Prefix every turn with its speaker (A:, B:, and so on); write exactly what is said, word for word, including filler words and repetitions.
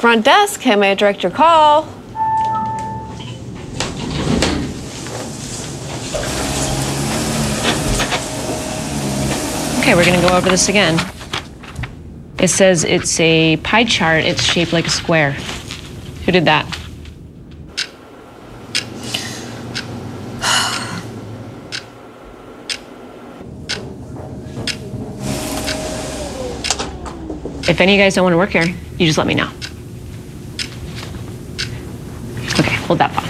A: front desk. How may I direct your call?
B: Okay, we're gonna go over this again. It says it's a pie chart. It's shaped like a square. Who did that? If any of you guys don't want to work here, you just let me know. Okay, hold that thought.